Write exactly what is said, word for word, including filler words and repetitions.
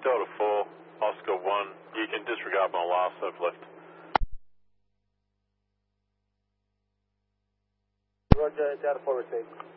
Delta four, Oscar one, you can disregard my last I've left. Roger, Delta four received.